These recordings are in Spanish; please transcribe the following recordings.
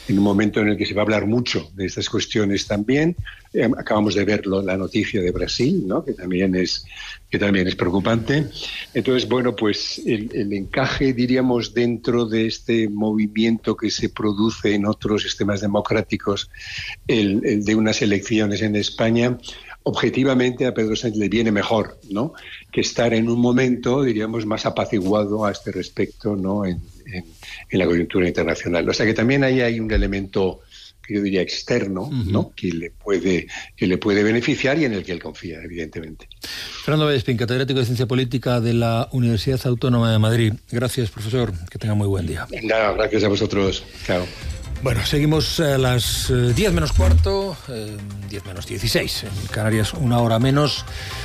en un momento en el que se va a hablar mucho de estas cuestiones también. Acabamos de ver la noticia de Brasil, ¿no? que también es preocupante. Entonces, bueno, pues el encaje, diríamos, dentro de este movimiento que se produce en otros sistemas democráticos, el de unas elecciones en España, objetivamente a Pedro Sánchez le viene mejor, ¿no?, que estar en un momento, diríamos, más apaciguado a este respecto, ¿no?, en la coyuntura internacional. O sea que también ahí hay un elemento que yo diría externo, ¿no?, que le puede beneficiar y en el que él confía, evidentemente. Fernando Vallespín, catedrático de Ciencia Política de la Universidad Autónoma de Madrid. Gracias, profesor. Que tenga muy buen día. Nada, gracias a vosotros. Chao. Bueno, seguimos a las 10 menos cuarto, 10 menos 16, en Canarias, una hora menos.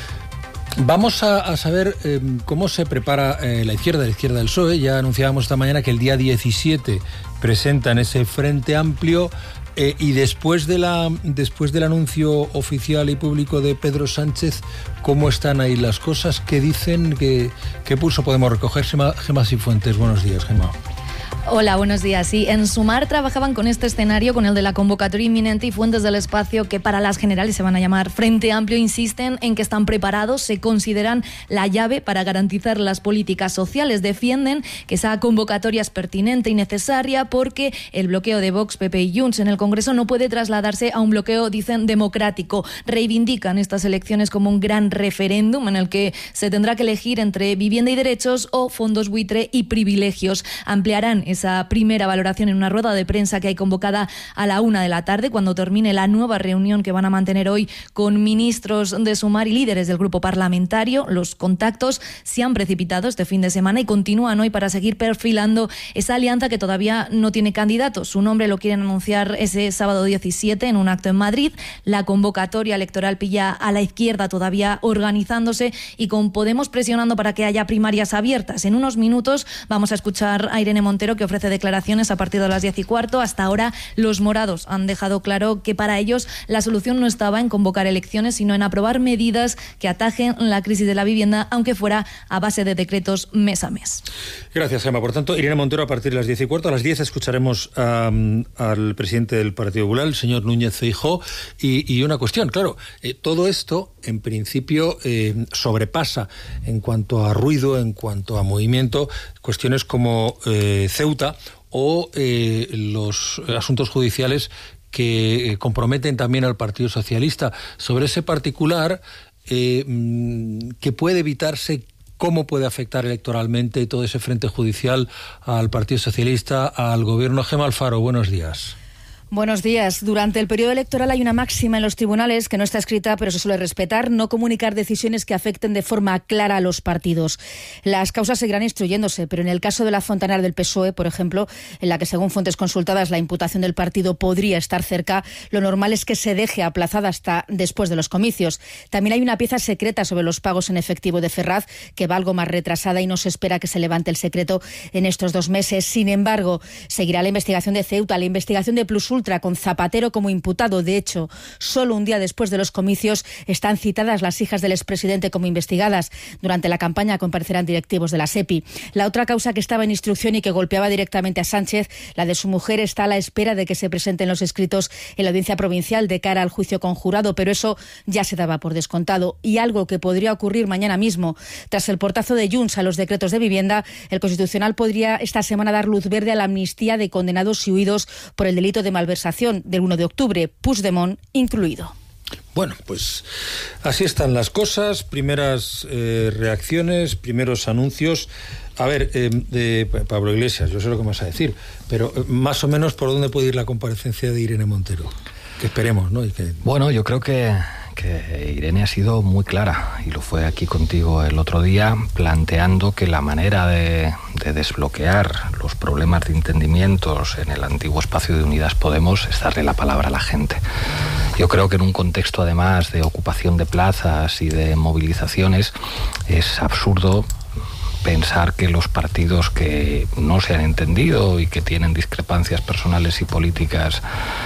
Vamos a saber cómo se prepara la izquierda del PSOE. Ya anunciábamos esta mañana que el día 17 presentan ese Frente Amplio y después del anuncio oficial y público de Pedro Sánchez, ¿cómo están ahí las cosas? ¿Qué dicen? ¿Qué pulso podemos recoger? Gemma Cifuentes, buenos días, Gemma. Hola, buenos días. Sí, en Sumar trabajaban con este escenario, con el de la convocatoria inminente, y fuentes del espacio, que para las generales se van a llamar Frente Amplio, insisten en que están preparados, se consideran la llave para garantizar las políticas sociales. Defienden que esa convocatoria es pertinente y necesaria porque el bloqueo de Vox, PP y Junts en el Congreso no puede trasladarse a un bloqueo, dicen, democrático. Reivindican estas elecciones como un gran referéndum en el que se tendrá que elegir entre vivienda y derechos o fondos buitre y privilegios. Ampliarán esa primera valoración en una rueda de prensa que hay convocada a la 1:00 p.m, cuando termine la nueva reunión que van a mantener hoy con ministros de Sumar y líderes del grupo parlamentario. Los contactos se han precipitado este fin de semana y continúan hoy para seguir perfilando esa alianza que todavía no tiene candidato. Su nombre lo quieren anunciar ese sábado 17 en un acto en Madrid. La convocatoria electoral pilla a la izquierda todavía organizándose y con Podemos presionando para que haya primarias abiertas. En unos minutos vamos a escuchar a Irene Montero, que ofrece declaraciones a partir de las 10:15. Hasta ahora los morados han dejado claro que para ellos la solución no estaba en convocar elecciones, sino en aprobar medidas que atajen la crisis de la vivienda, aunque fuera a base de decretos mes a mes. Gracias, Gemma. Por tanto, Irene Montero a partir de las 10:15. A las 10 escucharemos al presidente del Partido Popular, el señor Núñez Feijóo. Y una cuestión, claro, todo esto en principio sobrepasa en cuanto a ruido, en cuanto a movimiento, cuestiones como Ceuta o los asuntos judiciales que comprometen también al Partido Socialista. Sobre ese particular, ¿qué puede evitarse? ¿Cómo puede afectar electoralmente todo ese frente judicial al Partido Socialista, al gobierno? Gemma Alfaro, buenos días. Buenos días. Durante el periodo electoral hay una máxima en los tribunales que no está escrita, pero se suele respetar: no comunicar decisiones que afecten de forma clara a los partidos. Las causas seguirán instruyéndose, pero en el caso de la Fontanar del PSOE, por ejemplo, en la que según fuentes consultadas la imputación del partido podría estar cerca, lo normal es que se deje aplazada hasta después de los comicios. También hay una pieza secreta sobre los pagos en efectivo de Ferraz, que va algo más retrasada y no se espera que se levante el secreto en estos 2 meses. Sin embargo, seguirá la investigación de Ceuta, la investigación de Plus Ultra, con Zapatero como imputado. De hecho, solo un día después de los comicios están citadas las hijas del expresidente como investigadas. Durante la campaña comparecerán directivos de la SEPI. La otra causa que estaba en instrucción y que golpeaba directamente a Sánchez, la de su mujer, está a la espera de que se presenten los escritos en la audiencia provincial de cara al juicio conjurado, pero eso ya se daba por descontado. Y algo que podría ocurrir mañana mismo: tras el portazo de Junts a los decretos de vivienda, el Constitucional podría esta semana dar luz verde a la amnistía de condenados y huidos por el delito de malversación del 1 de octubre, Puigdemont incluido. Bueno, pues así están las cosas. Primeras reacciones, primeros anuncios. A ver, Pablo Iglesias, yo sé lo que me vas a decir, pero más o menos por dónde puede ir la comparecencia de Irene Montero. Que esperemos, ¿no? Bueno, yo creo que Irene ha sido muy clara, y lo fue aquí contigo el otro día, planteando que la manera de desbloquear los problemas de entendimientos en el antiguo espacio de Unidas Podemos es darle la palabra a la gente. Yo creo que en un contexto además de ocupación de plazas y de movilizaciones es absurdo pensar que los partidos que no se han entendido y que tienen discrepancias personales y políticas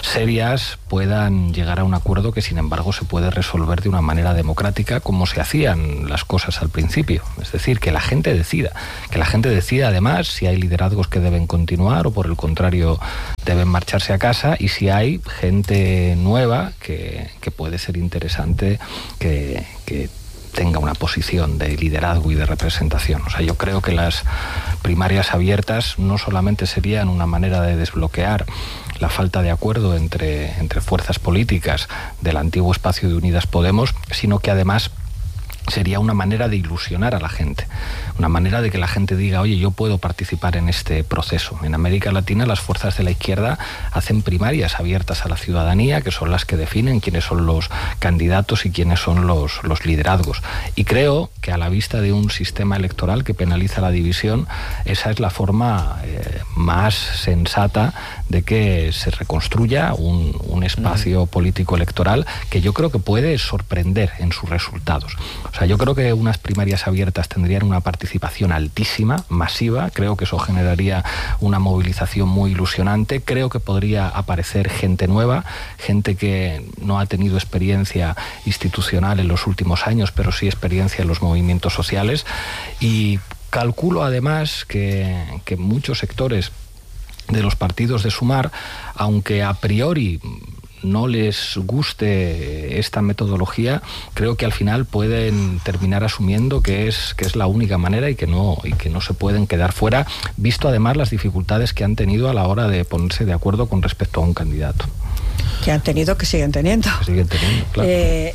serias puedan llegar a un acuerdo que, sin embargo, se puede resolver de una manera democrática, como se hacían las cosas al principio. Es decir, que la gente decida. Que la gente decida, además, si hay liderazgos que deben continuar o, por el contrario, deben marcharse a casa, y si hay gente nueva que puede ser interesante que tenga una posición de liderazgo y de representación. O sea, yo creo que las primarias abiertas no solamente serían una manera de desbloquear la falta de acuerdo entre fuerzas políticas del antiguo espacio de Unidas Podemos, sino que además sería una manera de ilusionar a la gente, una manera de que la gente diga, oye, yo puedo participar en este proceso. En América Latina las fuerzas de la izquierda hacen primarias abiertas a la ciudadanía, que son las que definen quiénes son los candidatos y quiénes son los liderazgos. Y creo que, a la vista de un sistema electoral que penaliza la división, esa es la forma más sensata de que se reconstruya un espacio político electoral que yo creo que puede sorprender en sus resultados. O sea, yo creo que unas primarias abiertas tendrían una participación altísima, masiva. Creo que eso generaría una movilización muy ilusionante. Creo que podría aparecer gente nueva, gente que no ha tenido experiencia institucional en los últimos años, pero sí experiencia en los movimientos sociales. Y calculo además que muchos sectores de los partidos de Sumar, aunque a priori no les guste esta metodología, creo que al final pueden terminar asumiendo que es la única manera y que no se pueden quedar fuera, visto además las dificultades que han tenido a la hora de ponerse de acuerdo con respecto a un candidato. Que han tenido, que siguen teniendo. Que siguen teniendo, claro.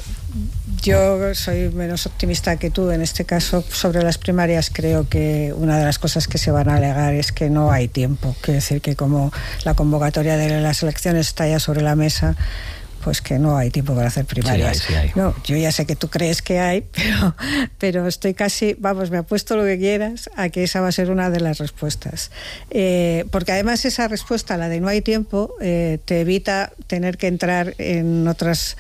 Yo soy menos optimista que tú en este caso sobre las primarias. Creo que una de las cosas que se van a alegar es que no hay tiempo. Quiero decir que, como la convocatoria de las elecciones está ya sobre la mesa, pues que no hay tiempo para hacer primarias. Sí hay. No, yo ya sé que tú crees que hay, pero estoy casi, me apuesto lo que quieras a que esa va a ser una de las respuestas. Porque además esa respuesta, la de no hay tiempo, te evita tener que entrar en otros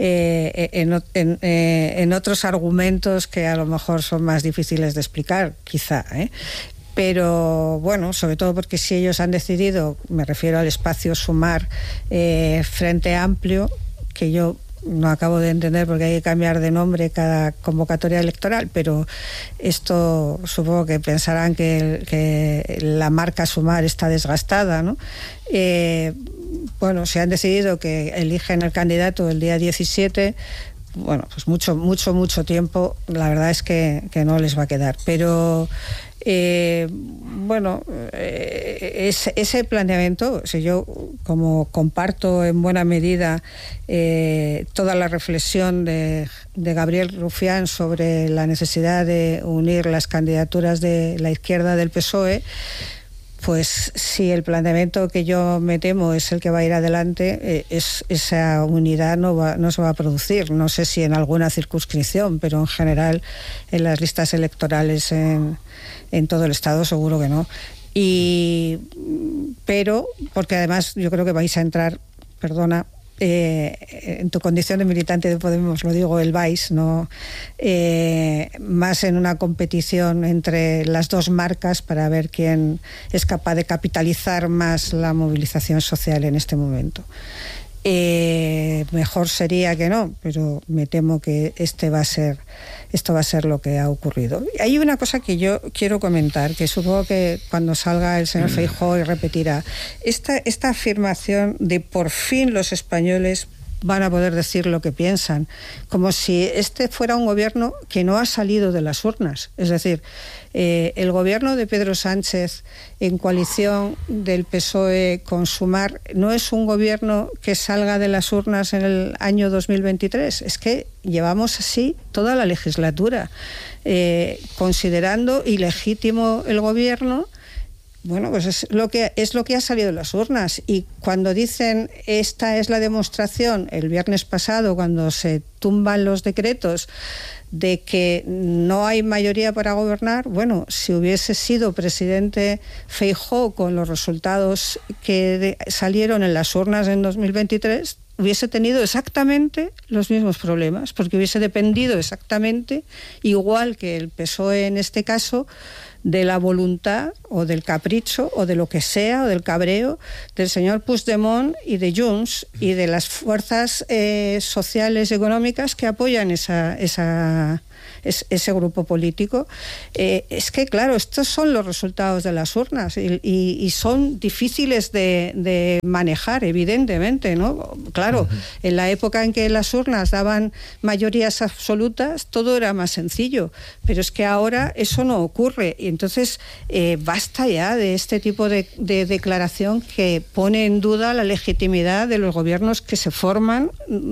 argumentos que a lo mejor son más difíciles de explicar, quizá, Pero bueno, sobre todo porque si ellos han decidido, me refiero al espacio Sumar, Frente Amplio, que yo no acabo de entender porque hay que cambiar de nombre cada convocatoria electoral, pero esto supongo que pensarán que la marca Sumar está desgastada, ¿no? Bueno, si han decidido que eligen el candidato el día 17, bueno, pues mucho tiempo, la verdad es que no les va a quedar. Pero ese planteamiento, o sea, yo como comparto en buena medida toda la reflexión de Gabriel Rufián sobre la necesidad de unir las candidaturas de la izquierda del PSOE, pues si el planteamiento que yo me temo es el que va a ir adelante, esa unidad no se va a producir. No sé si en alguna circunscripción, pero en general en las listas electorales en todo el Estado seguro que no. Pero porque además yo creo que vais a entrar, en tu condición de militante de Podemos, lo digo, el vais, ¿no? Más en una competición entre las dos marcas para ver quién es capaz de capitalizar más la movilización social en este momento. Mejor sería que no, pero me temo que esto va a ser lo que ha ocurrido. Hay una cosa que yo quiero comentar, que supongo que cuando salga el señor Feijóo y repetirá esta afirmación de por fin los españoles van a poder decir lo que piensan, como si este fuera un gobierno que no ha salido de las urnas. Es decir, el gobierno de Pedro Sánchez en coalición del PSOE con Sumar no es un gobierno que salga de las urnas en el año 2023. Es que llevamos así toda la legislatura, considerando ilegítimo el gobierno. Bueno, pues es lo que ha salido de las urnas. Y cuando dicen esta es la demostración, el viernes pasado, cuando se tumban los decretos, de que no hay mayoría para gobernar, bueno, si hubiese sido presidente Feijóo con los resultados que salieron en las urnas en 2023, hubiese tenido exactamente los mismos problemas, porque hubiese dependido exactamente, igual que el PSOE en este caso, de la voluntad o del capricho o de lo que sea, o del cabreo del señor Puigdemont y de Junts y de las fuerzas sociales y económicas que apoyan ese grupo político. Es que, claro, estos son los resultados de las urnas y son difíciles de manejar, evidentemente, ¿no? Claro, en la época en que las urnas daban mayorías absolutas, todo era más sencillo, pero es que ahora eso no ocurre, y entonces basta ya de este tipo de declaración que pone en duda la legitimidad de los gobiernos que se forman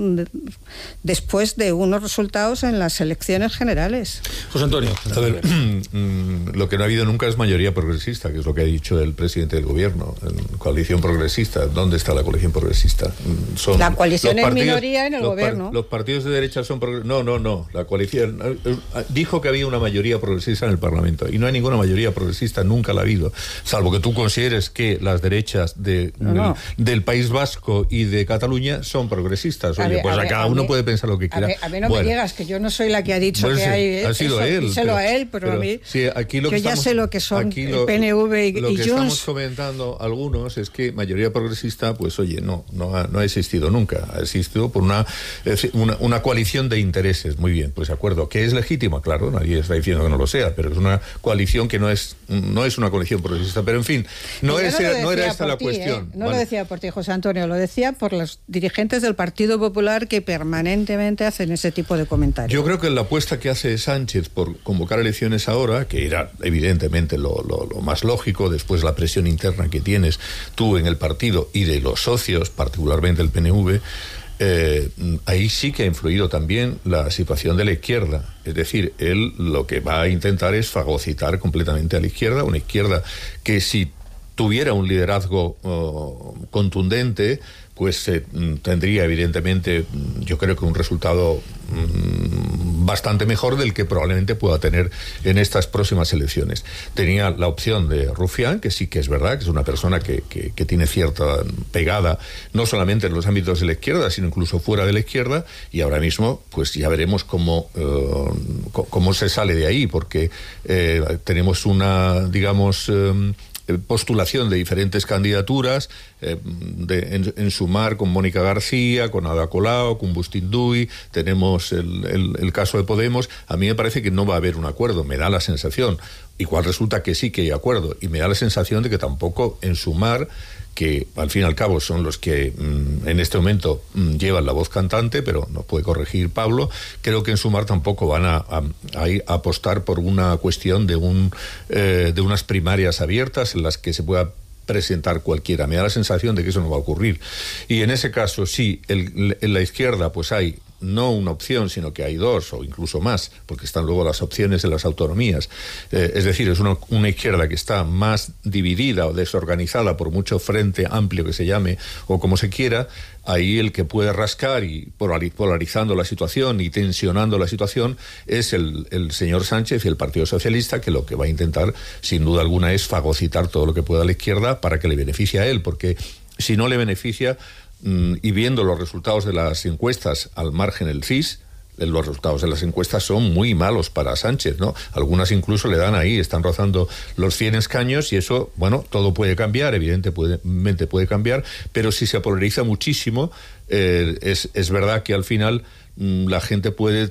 después de unos resultados en las elecciones generales. José Antonio. A ver, lo que no ha habido nunca es mayoría progresista, que es lo que ha dicho el presidente del gobierno. Coalición progresista. ¿Dónde está la coalición progresista? La coalición es minoría en el gobierno. Los partidos de derecha son progresistas. No. La coalición dijo que había una mayoría progresista en el Parlamento, y no hay ninguna mayoría progresista, nunca la ha habido, salvo que tú consideres que las derechas del País Vasco y de Cataluña son progresistas. Oye, pues cada uno puede pensar lo que quiera. A mí no me digas que yo no soy la que ha dicho pues que hay. Ha sido él. Díselo a él, pero a mí. Sí, aquí yo ya sé lo que son el PNV y Junts. Lo que estamos comentando algunos es que mayoría progresista, pues oye, no ha existido nunca. Ha existido por una coalición de intereses. Muy bien, pues de acuerdo. ¿Que es legítima? Claro, nadie está diciendo que no lo sea, pero es una coalición que no es una coalición progresista. Pero en fin, no era esta la cuestión. No lo decía por ti, José Antonio, lo decía por los dirigentes del Partido Popular que permanentemente hacen ese tipo de comentarios. Yo creo que la apuesta que hace Sánchez por convocar elecciones ahora, que era evidentemente lo más lógico después de la presión interna que tienes tú en el partido y de los socios, particularmente el PNV, ahí sí que ha influido también la situación de la izquierda. Es decir, él lo que va a intentar es fagocitar completamente a la izquierda, una izquierda que si tuviera un liderazgo contundente, pues tendría evidentemente, yo creo que un resultado bastante mejor del que probablemente pueda tener en estas próximas elecciones. Tenía la opción de Rufián, que sí que es verdad, que es una persona que tiene cierta pegada, no solamente en los ámbitos de la izquierda, sino incluso fuera de la izquierda, y ahora mismo pues ya veremos cómo se sale de ahí, porque tenemos una, digamos, postulación de diferentes candidaturas, en Sumar con Mónica García, con Ada Colau, con Agustín Duy, tenemos el caso de Podemos. A mí me parece que no va a haber un acuerdo, me da la sensación, igual resulta que sí que hay acuerdo, y me da la sensación de que tampoco en Sumar, que al fin y al cabo son los que en este momento llevan la voz cantante, pero nos puede corregir Pablo, creo que en Sumar tampoco van a apostar por una cuestión de unas primarias abiertas en las que se pueda presentar cualquiera. Me da la sensación de que eso no va a ocurrir. Y en ese caso, sí, en la izquierda pues hay no una opción, sino que hay dos o incluso más, porque están luego las opciones de las autonomías. Es decir, es una izquierda que está más dividida o desorganizada, por mucho frente amplio que se llame o como se quiera. Ahí el que puede rascar y polarizando la situación y tensionando la situación es el señor Sánchez y el Partido Socialista, que lo que va a intentar sin duda alguna es fagocitar todo lo que pueda a la izquierda para que le beneficie a él, porque si no le beneficia, y viendo los resultados de las encuestas al margen del CIS, los resultados de las encuestas son muy malos para Sánchez, ¿no? Algunas incluso le dan ahí, están rozando los 100 escaños, y eso, bueno, todo puede cambiar, evidentemente puede cambiar, pero si se polariza muchísimo, es verdad que al final la gente puede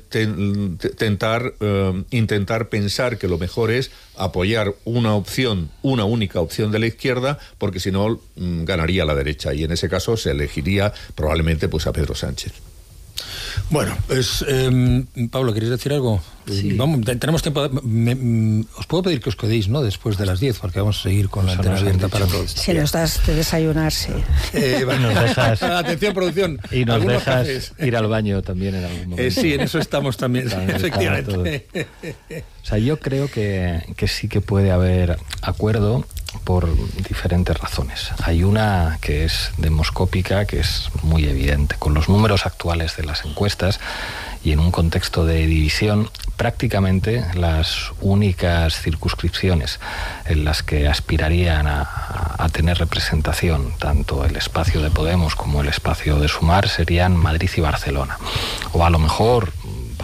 intentar pensar que lo mejor es apoyar una única opción de la izquierda, porque si no ganaría la derecha, y en ese caso se elegiría probablemente pues a Pedro Sánchez. Bueno, pues Pablo, ¿queréis decir algo? Sí. Vamos, tenemos tiempo. Os puedo pedir que os quedéis, ¿no? Después de las 10, porque vamos a seguir con la antena abierta para todos. Si nos das de desayunar, sí. Nos dejas, atención, producción. Y nos dejas ir al baño también en algún momento. Sí, en eso estamos también efectivamente. O sea, yo creo que sí que puede haber acuerdo por diferentes razones. Hay una que es demoscópica, que es muy evidente. Con los números actuales de las encuestas y en un contexto de división, prácticamente las únicas circunscripciones en las que aspirarían a tener representación, tanto el espacio de Podemos como el espacio de Sumar, serían Madrid y Barcelona. O a lo mejor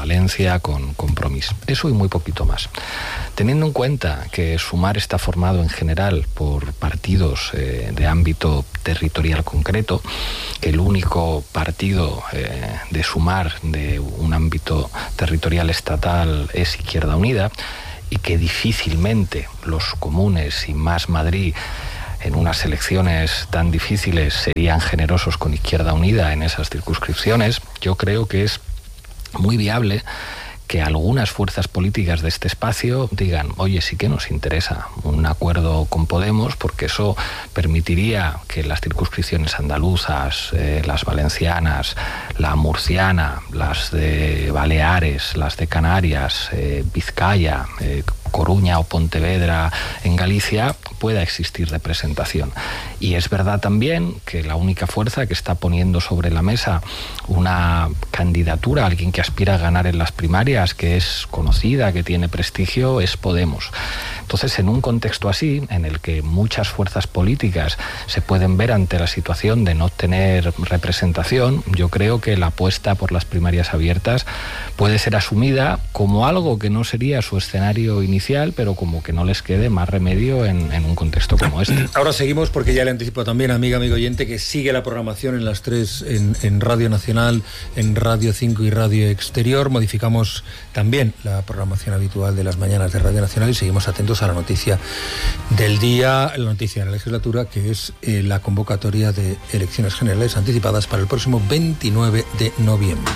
Valencia, con Compromís. Eso y muy poquito más. Teniendo en cuenta que Sumar está formado en general por partidos de ámbito territorial concreto, que el único partido de Sumar de un ámbito territorial estatal es Izquierda Unida, y que difícilmente los comunes y más Madrid en unas elecciones tan difíciles serían generosos con Izquierda Unida en esas circunscripciones, yo creo que es muy viable que algunas fuerzas políticas de este espacio digan, oye, sí que nos interesa un acuerdo con Podemos, porque eso permitiría que las circunscripciones andaluzas, las valencianas, la murciana, las de Baleares, las de Canarias, Vizcaya, Coruña o Pontevedra en Galicia, pueda existir representación. Y es verdad también que la única fuerza que está poniendo sobre la mesa una candidatura, alguien que aspira a ganar en las primarias, que es conocida, que tiene prestigio, es Podemos. Entonces, en un contexto así, en el que muchas fuerzas políticas se pueden ver ante la situación de no tener representación, yo creo que la apuesta por las primarias abiertas puede ser asumida como algo que no sería su escenario inicial, pero como que no les quede más remedio en un contexto como este. Ahora seguimos, porque ya le anticipo también, amigo oyente, que sigue la programación en las 3 en Radio Nacional, en Radio 5 y Radio Exterior. Modificamos también la programación habitual de las mañanas de Radio Nacional y seguimos atentos a la noticia del día, la noticia de la legislatura, que es la convocatoria de elecciones generales anticipadas para el próximo 29 de noviembre.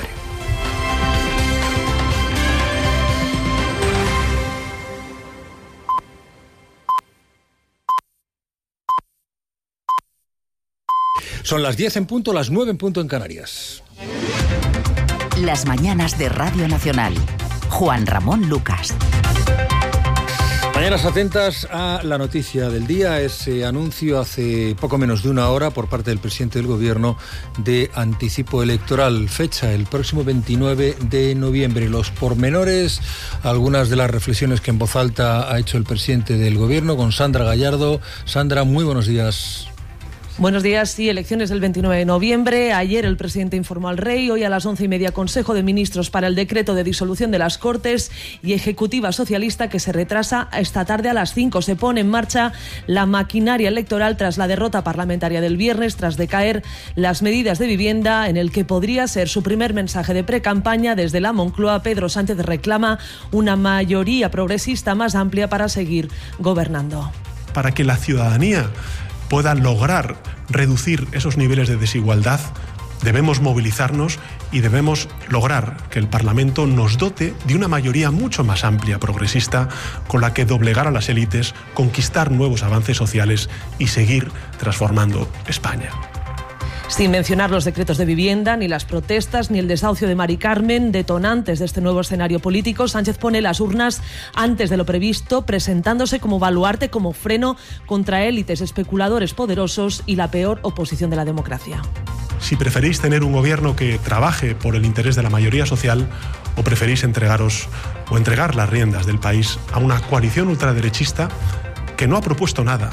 Son las 10 en punto, las 9 en punto en Canarias. Las mañanas de Radio Nacional. Juan Ramón Lucas. Mañanas atentas a la noticia del día, ese anuncio hace poco menos de una hora por parte del presidente del Gobierno de anticipo electoral. Fecha, el próximo 29 de noviembre. Los pormenores, algunas de las reflexiones que en voz alta ha hecho el presidente del Gobierno con Sandra Gallardo. Sandra, muy buenos días. Buenos días. Sí, elecciones del 29 de noviembre. Ayer el presidente informó al Rey, hoy a las 11:30 Consejo de Ministros para el decreto de disolución de las Cortes y Ejecutiva Socialista, que se retrasa esta tarde a las 5. Se pone en marcha la maquinaria electoral tras la derrota parlamentaria del viernes, tras decaer las medidas de vivienda, en el que podría ser su primer mensaje de precampaña. Desde la Moncloa, Pedro Sánchez reclama una mayoría progresista más amplia para seguir gobernando. Para que la ciudadanía pueda lograr reducir esos niveles de desigualdad, debemos movilizarnos y debemos lograr que el Parlamento nos dote de una mayoría mucho más amplia, progresista, con la que doblegar a las élites, conquistar nuevos avances sociales y seguir transformando España. Sin mencionar los decretos de vivienda, ni las protestas, ni el desahucio de Mari Carmen, detonantes de este nuevo escenario político, Sánchez pone las urnas antes de lo previsto, presentándose como baluarte, como freno contra élites, especuladores poderosos y la peor oposición de la democracia. Si preferís tener un gobierno que trabaje por el interés de la mayoría social, o preferís entregar las riendas del país a una coalición ultraderechista que no ha propuesto nada.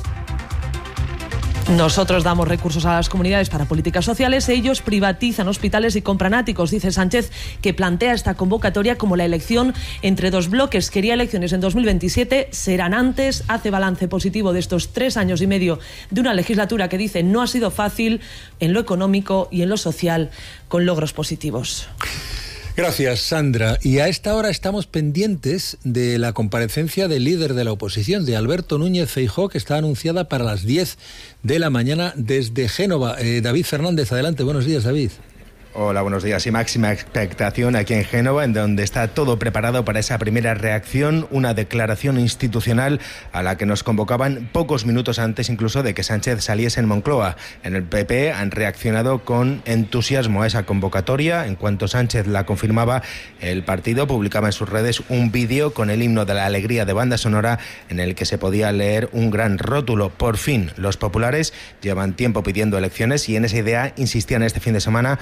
Nosotros damos recursos a las comunidades para políticas sociales, ellos privatizan hospitales y compran áticos, dice Sánchez, que plantea esta convocatoria como la elección entre dos bloques. Quería elecciones en 2027, serán antes. Hace balance positivo de estos 3 años y medio de una legislatura que dice no ha sido fácil en lo económico y en lo social, con logros positivos. Gracias, Sandra. Y a esta hora estamos pendientes de la comparecencia del líder de la oposición, de Alberto Núñez Feijóo, que está anunciada para las 10 de la mañana desde Génova. David Fernández, adelante. Buenos días, David. Hola, buenos días. Y máxima expectación aquí en Génova, en donde está todo preparado para esa primera reacción, una declaración institucional a la que nos convocaban pocos minutos antes incluso de que Sánchez saliese en Moncloa. En el PP han reaccionado con entusiasmo a esa convocatoria. En cuanto Sánchez la confirmaba, el partido publicaba en sus redes un vídeo con el himno de la alegría de banda sonora en el que se podía leer un gran rótulo. Por fin, los populares llevan tiempo pidiendo elecciones y en esa idea insistían este fin de semana Feijóo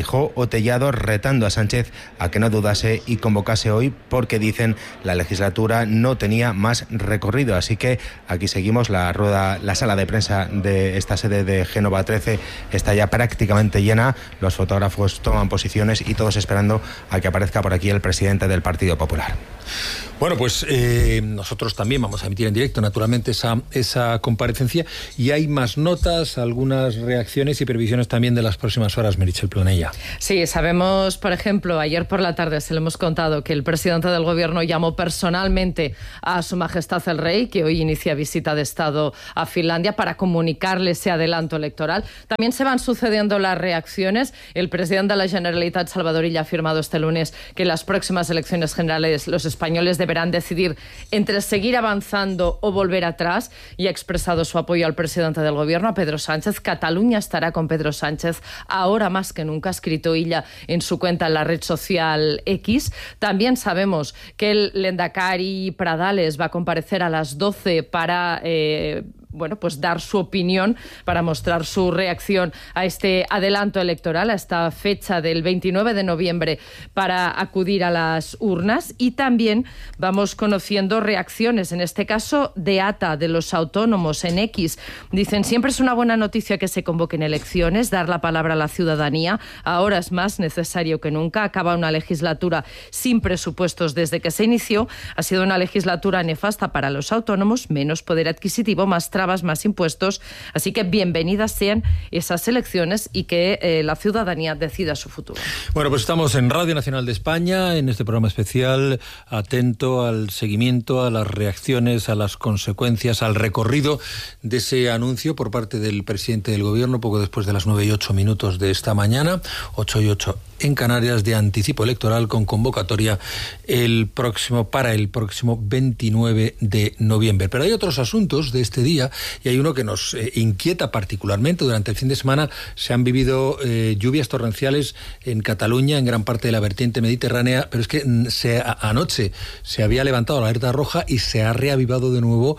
Feijóo o Tellado retando a Sánchez a que no dudase y convocase hoy, porque dicen la legislatura no tenía más recorrido. Así que aquí seguimos la sala de prensa de esta sede de Génova 13 está ya prácticamente llena. Los fotógrafos toman posiciones y todos esperando a que aparezca por aquí el presidente del Partido Popular. Bueno, pues nosotros también vamos a emitir en directo, naturalmente, esa comparecencia, y hay más notas, algunas reacciones y previsiones también de las próximas horas, Meritxell Planella. Sí, sabemos, por ejemplo, ayer por la tarde se le hemos contado que el presidente del Gobierno llamó personalmente a Su Majestad el Rey, que hoy inicia visita de Estado a Finlandia, para comunicarle ese adelanto electoral. También se van sucediendo las reacciones. El presidente de la Generalitat, Salvador Illa, ha afirmado este lunes que en las próximas elecciones generales los españoles deberán decidir entre seguir avanzando o volver atrás, y ha expresado su apoyo al presidente del Gobierno, a Pedro Sánchez. Cataluña estará con Pedro Sánchez ahora más que nunca, ha escrito Illa en su cuenta en la red social X. También sabemos que el Lehendakari Pradales va a comparecer a las 12 para pues dar su opinión, para mostrar su reacción a este adelanto electoral, a esta fecha del 29 de noviembre para acudir a las urnas. Y también vamos conociendo reacciones, en este caso de ATA, de los autónomos, en X. Dicen: siempre es una buena noticia que se convoquen elecciones, dar la palabra a la ciudadanía. Ahora es más necesario que nunca. Acaba una legislatura sin presupuestos desde que se inició. Ha sido una legislatura nefasta para los autónomos, menos poder adquisitivo, más trabas, más impuestos. Así que bienvenidas sean esas elecciones y que la ciudadanía decida su futuro. Bueno, pues estamos en Radio Nacional de España, en este programa especial, atento al seguimiento, a las reacciones, a las consecuencias, al recorrido de ese anuncio por parte del presidente del Gobierno, poco después de las 9:08 de esta mañana, 8:08 en Canarias, de anticipo electoral con convocatoria para el próximo 29 de noviembre. Pero hay otros asuntos de este día, y hay uno que nos inquieta particularmente. Durante el fin de semana se han vivido lluvias torrenciales en Cataluña, en gran parte de la vertiente mediterránea, pero es que anoche se había levantado la alerta roja y se ha reavivado de nuevo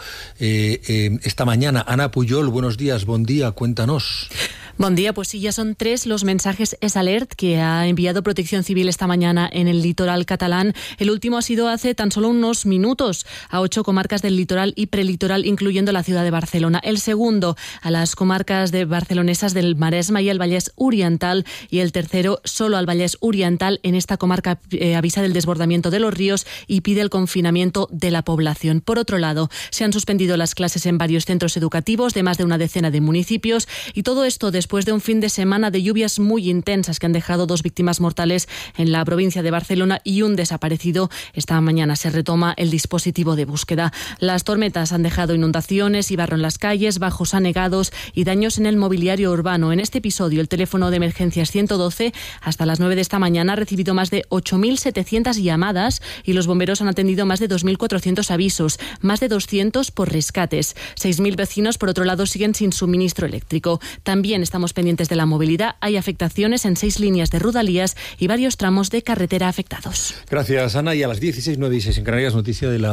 esta mañana. Ana Pujol, buenos días, buen día, cuéntanos. Buen día, pues sí, ya son 3 los mensajes S-Alert que ha enviado Protección Civil esta mañana en el litoral catalán. El último ha sido hace tan solo unos minutos a 8 comarcas del litoral y prelitoral, incluyendo la ciudad de Barcelona. El segundo a las comarcas de barcelonesas del Maresma y el Vallès Oriental, y el tercero solo al Vallès Oriental. En esta comarca avisa del desbordamiento de los ríos y pide el confinamiento de la población. Por otro lado, se han suspendido las clases en varios centros educativos de más de una decena de municipios, y todo esto después de un fin de semana de lluvias muy intensas que han dejado 2 víctimas mortales en la provincia de Barcelona y un desaparecido. Esta mañana se retoma el dispositivo de búsqueda. Las tormentas han dejado inundaciones y barro en las calles, bajos anegados y daños en el mobiliario urbano. En este episodio, el teléfono de emergencias 112 hasta las 9 de esta mañana ha recibido más de 8.700 llamadas y los bomberos han atendido más de 2.400 avisos, más de 200 por rescates. 6.000 vecinos, por otro lado, siguen sin suministro eléctrico. También estamos pendientes de la movilidad. Hay afectaciones en 6 líneas de rodalías y varios tramos de carretera afectados. Gracias, Ana. Y a las 16:09 en Canarias, noticia de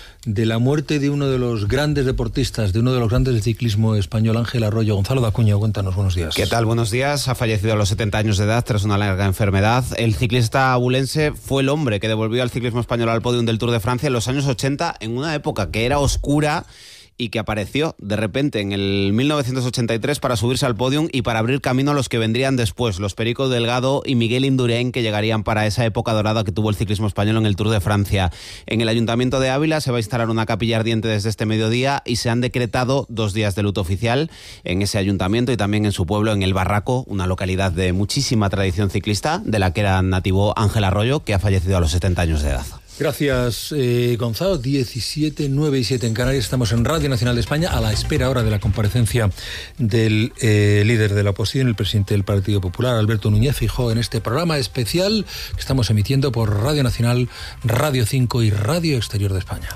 la muerte de uno de los grandes deportistas, de uno de los grandes del ciclismo español, Ángel Arroyo. Gonzalo Dacuña, cuéntanos, buenos días. ¿Qué tal? Buenos días. Ha fallecido a los 70 años de edad tras una larga enfermedad. El ciclista abulense fue el hombre que devolvió al ciclismo español al podio del Tour de Francia en los años 80, en una época que era oscura y que apareció de repente en el 1983 para subirse al podium y para abrir camino a los que vendrían después, los Perico Delgado y Miguel Indurain, que llegarían para esa época dorada que tuvo el ciclismo español en el Tour de Francia. En el Ayuntamiento de Ávila se va a instalar una capilla ardiente desde este mediodía y se han decretado 2 días de luto oficial en ese ayuntamiento y también en su pueblo, en El Barraco, una localidad de muchísima tradición ciclista, de la que era nativo Ángel Arroyo, que ha fallecido a los 70 años de edad. Gracias, Gonzalo. 17:07 en Canarias. Estamos en Radio Nacional de España, a la espera ahora de la comparecencia del líder de la oposición, el presidente del Partido Popular, Alberto Núñez Feijóo, en este programa especial que estamos emitiendo por Radio Nacional, Radio 5 y Radio Exterior de España.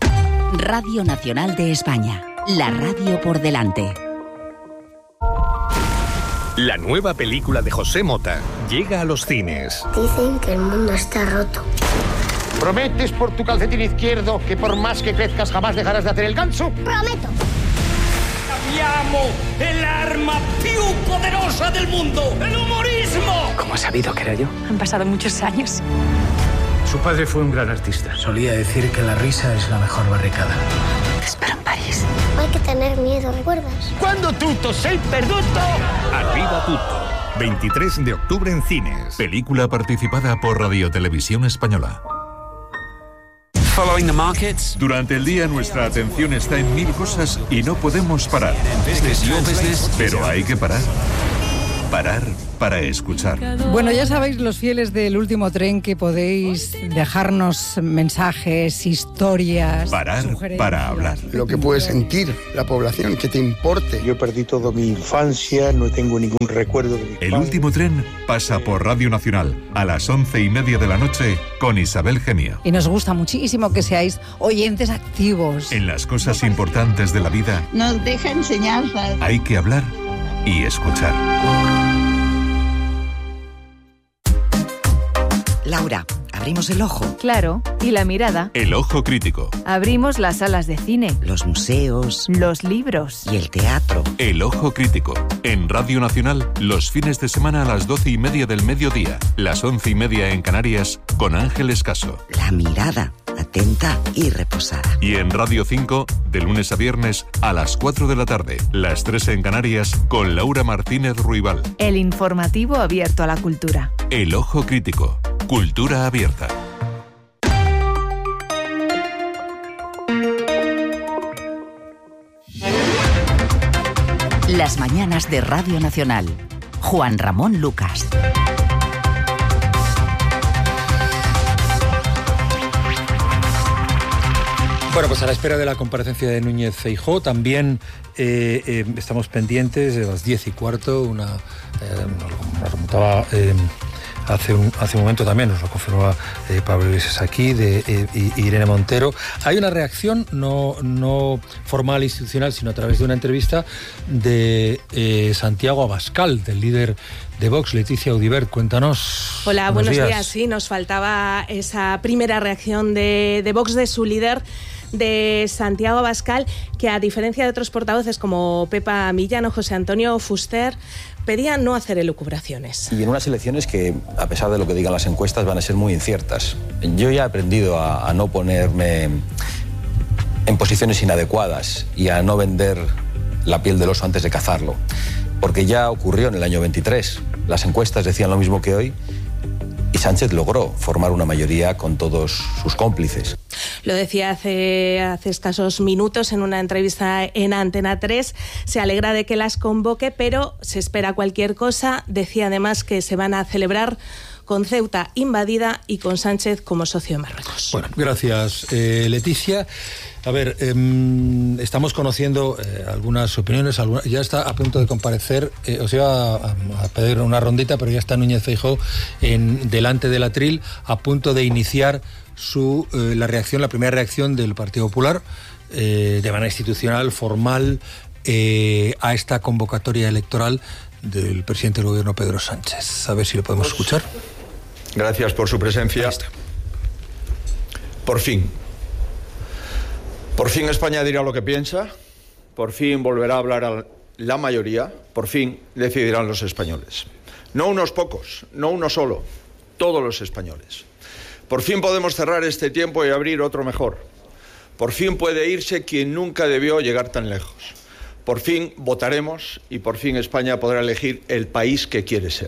Radio Nacional de España, la radio por delante. La nueva película de José Mota llega a los cines. Dicen que el mundo está roto. ¿Prometes por tu calcetín izquierdo que por más que crezcas jamás dejarás de hacer el ganso? ¡Prometo! Cambiamo el arma più poderosa del mundo, el humorismo. Como ¿Cómo has sabido que era yo? Han pasado muchos años. Su padre fue un gran artista. Solía decir que la risa es la mejor barricada. Te espero en París. No hay que tener miedo, ¿recuerdas? Quando tutto sei perduto. Arriba tutto. 23 de octubre en cines. Película participada por Radio Televisión Española. Following the markets. Durante el día nuestra atención está en mil cosas y no podemos parar. Pero hay que parar. Parar para escuchar. Bueno, ya sabéis, los fieles del Último Tren, que podéis dejarnos mensajes, historias. Parar para hablar. Lo que puede sentir la población, que te importe. Yo perdí toda mi infancia, no tengo ningún recuerdo de mi El Último Tren pasa por Radio Nacional a las 11:30 de la noche con Isabel Gemio. Y nos gusta muchísimo que seáis oyentes activos. En las cosas importantes de la vida nos deja enseñanzas. Hay que hablar y escuchar. Laura, ¿abrimos el ojo? Claro, y la mirada. El ojo crítico. Abrimos las salas de cine. Los museos. Los libros. Y el teatro. El ojo crítico. En Radio Nacional, los fines de semana a las 12:30 del mediodía, las 11:30 en Canarias, con Ángeles Caso. La mirada, atenta y reposada. Y en Radio 5, de lunes a viernes, a las 4 de la tarde, las 3 en Canarias, con Laura Martínez Ruibal. El informativo abierto a la cultura. El ojo crítico. Cultura abierta. Las mañanas de Radio Nacional. Juan Ramón Lucas. Bueno, pues a la espera de la comparecencia de Núñez Feijóo, también estamos pendientes de las 10:15, nos remontaba hace un momento también, nos lo confirmaba Pablo Iglesias aquí, de Irene Montero. Hay una reacción no formal institucional, sino a través de una entrevista de Santiago Abascal, del líder de Vox. Leticia Audibert, cuéntanos. Hola, buenos días. Sí, nos faltaba esa primera reacción de Vox, de su líder, de Santiago Abascal, que a diferencia de otros portavoces como Pepa Millán o José Antonio Fuster, pedía no hacer elucubraciones. Y en unas elecciones que, a pesar de lo que digan las encuestas, van a ser muy inciertas. Yo ya he aprendido a no ponerme en posiciones inadecuadas y a no vender la piel del oso antes de cazarlo, porque ya ocurrió en el año 23. Las encuestas decían lo mismo que hoy y Sánchez logró formar una mayoría con todos sus cómplices. Lo decía hace escasos minutos en una entrevista en Antena 3. Se alegra de que las convoque, pero se espera cualquier cosa. Decía además que se van a celebrar con Ceuta invadida y con Sánchez como socio de Marruecos. Bueno, gracias, Leticia. A ver, estamos conociendo algunas opiniones. Ya está a punto de comparecer. Os iba a pedir una rondita, pero ya está Núñez Feijóo delante del atril, a punto de iniciar la primera reacción del Partido Popular, de manera institucional, formal, a esta convocatoria electoral del presidente del Gobierno, Pedro Sánchez. A ver si lo podemos escuchar. Gracias por su presencia. Por fin España dirá lo que piensa, por fin volverá a hablar a la mayoría, por fin decidirán los españoles. No unos pocos, no uno solo, todos los españoles. Por fin podemos cerrar este tiempo y abrir otro mejor. Por fin puede irse quien nunca debió llegar tan lejos. Por fin votaremos y por fin España podrá elegir el país que quiere ser.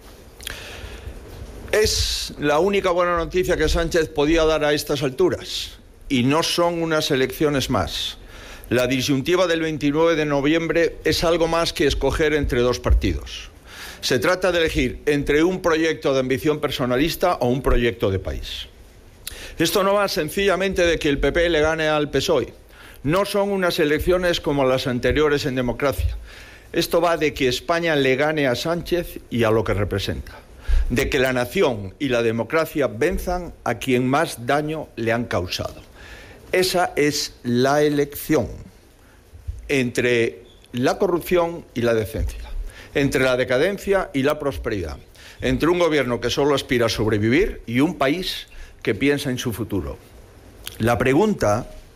Es la única buena noticia que Sánchez podía dar a estas alturas. Y no son unas elecciones más. La disyuntiva del 29 de noviembre es algo más que escoger entre dos partidos. Se trata de elegir entre un proyecto de ambición personalista o un proyecto de país. Esto no va sencillamente de que el PP le gane al PSOE. No son unas elecciones como las anteriores en democracia. Esto va de que España le gane a Sánchez y a lo que representa. De que la nación y la democracia venzan a quien más daño le han causado. Esa es la elección entre la corrupción y la decencia, entre la decadencia y la prosperidad, entre un gobierno que solo aspira a sobrevivir y un país que piensa en su futuro. La pregunta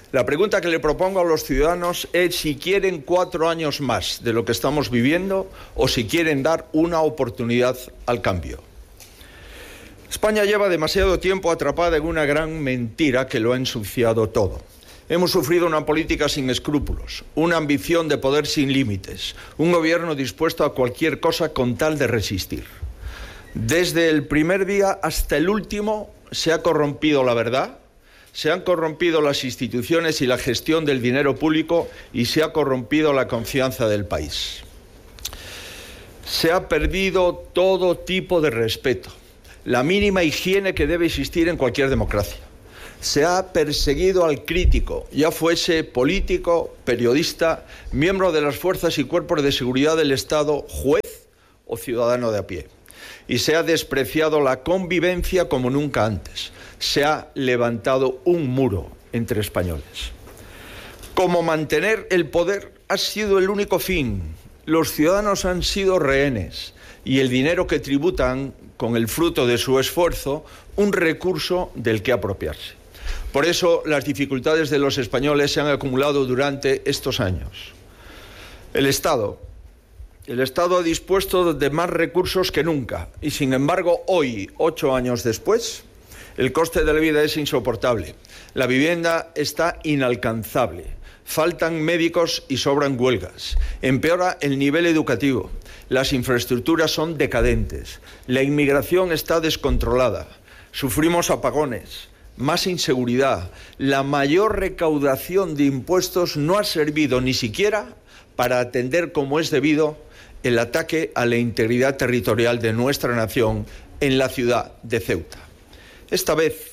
La pregunta que le propongo a los ciudadanos es si quieren 4 años más de lo que estamos viviendo o si quieren dar una oportunidad al cambio. España lleva demasiado tiempo atrapada en una gran mentira que lo ha ensuciado todo. Hemos sufrido una política sin escrúpulos, una ambición de poder sin límites, un gobierno dispuesto a cualquier cosa con tal de resistir. Desde el primer día hasta el último se ha corrompido la verdad, se han corrompido las instituciones y la gestión del dinero público y se ha corrompido la confianza del país. Se ha perdido todo tipo de respeto, la mínima higiene que debe existir en cualquier democracia. Se ha perseguido al crítico, ya fuese político, periodista, miembro de las fuerzas y cuerpos de seguridad del Estado, juez o ciudadano de a pie. Y se ha despreciado la convivencia como nunca antes. Se ha levantado un muro entre españoles. Como mantener el poder ha sido el único fin. Los ciudadanos han sido rehenes y el dinero que tributan, con el fruto de su esfuerzo, un recurso del que apropiarse. Por eso las dificultades de los españoles se han acumulado durante estos años. El Estado ha dispuesto de más recursos que nunca y, sin embargo, hoy, 8 años después, el coste de la vida es insoportable. La vivienda está inalcanzable. Faltan médicos y sobran huelgas. Empeora el nivel educativo. Las infraestructuras son decadentes. La inmigración está descontrolada. Sufrimos apagones, más inseguridad. La mayor recaudación de impuestos no ha servido ni siquiera para atender como es debido el ataque a la integridad territorial de nuestra nación en la ciudad de Ceuta. Esta vez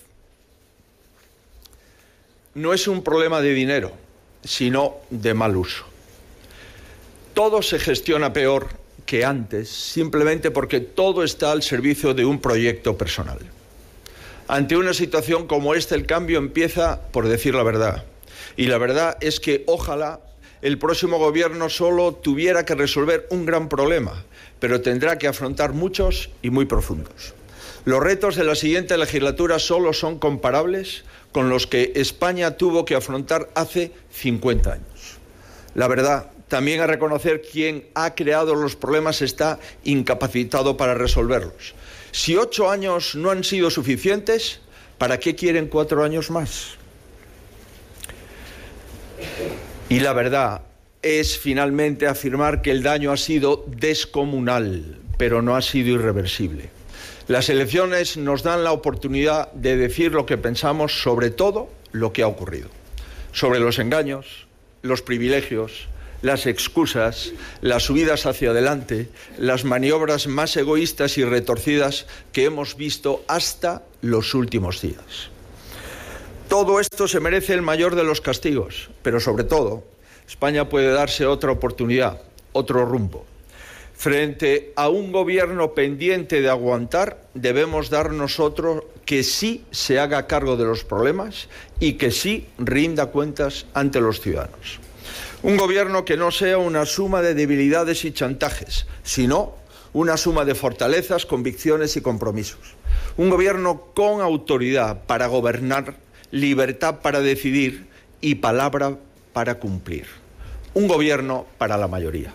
no es un problema de dinero, sino de mal uso. Todo se gestiona peor que antes, simplemente porque todo está al servicio de un proyecto personal. Ante una situación como esta, el cambio empieza por decir la verdad. Y la verdad es que ojalá el próximo gobierno solo tuviera que resolver un gran problema, pero tendrá que afrontar muchos y muy profundos. Los retos de la siguiente legislatura solo son comparables con los que España tuvo que afrontar hace 50 años. La verdad, también a reconocer quién ha creado los problemas está incapacitado para resolverlos. Si 8 años no han sido suficientes, ¿para qué quieren 4 años más? Y la verdad es finalmente afirmar que el daño ha sido descomunal, pero no ha sido irreversible. Las elecciones nos dan la oportunidad de decir lo que pensamos sobre todo lo que ha ocurrido. Sobre los engaños, los privilegios, las excusas, las subidas hacia adelante, las maniobras más egoístas y retorcidas que hemos visto hasta los últimos días. Todo esto se merece el mayor de los castigos, pero sobre todo, España puede darse otra oportunidad, otro rumbo. Frente a un gobierno pendiente de aguantar, debemos dar nosotros que sí se haga cargo de los problemas y que sí rinda cuentas ante los ciudadanos. Un gobierno que no sea una suma de debilidades y chantajes, sino una suma de fortalezas, convicciones y compromisos. Un gobierno con autoridad para gobernar, libertad para decidir y palabra para cumplir. Un gobierno para la mayoría.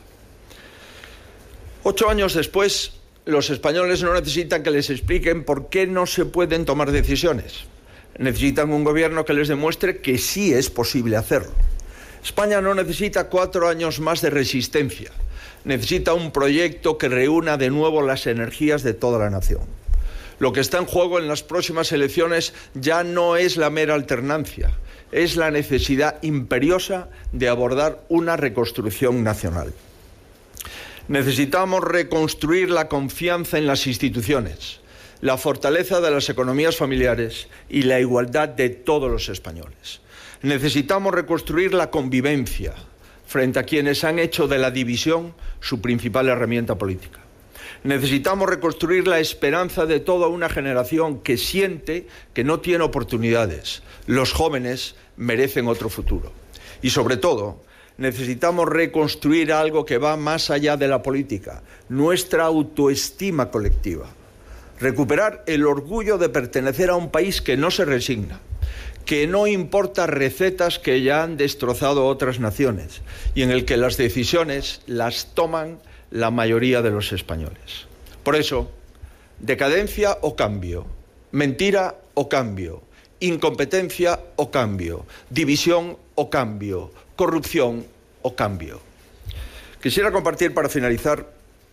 8 años después, los españoles no necesitan que les expliquen por qué no se pueden tomar decisiones. Necesitan un gobierno que les demuestre que sí es posible hacerlo. España no necesita 4 años más de resistencia. Necesita un proyecto que reúna de nuevo las energías de toda la nación. Lo que está en juego en las próximas elecciones ya no es la mera alternancia, es la necesidad imperiosa de abordar una reconstrucción nacional. Necesitamos reconstruir la confianza en las instituciones, la fortaleza de las economías familiares y la igualdad de todos los españoles. Necesitamos reconstruir la convivencia frente a quienes han hecho de la división su principal herramienta política. Necesitamos reconstruir la esperanza de toda una generación que siente que no tiene oportunidades. Los jóvenes merecen otro futuro. Y sobre todo, necesitamos reconstruir algo que va más allá de la política, nuestra autoestima colectiva. Recuperar el orgullo de pertenecer a un país que no se resigna, que no importa recetas que ya han destrozado otras naciones y en el que las decisiones las toman la mayoría de los españoles. Por eso, decadencia o cambio, mentira o cambio, incompetencia o cambio, división o cambio, corrupción o cambio. Quisiera compartir para finalizar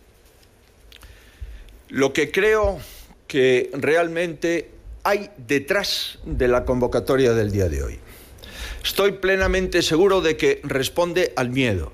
lo que creo que realmente hay detrás de la convocatoria del día de hoy. Estoy plenamente seguro de que responde al miedo.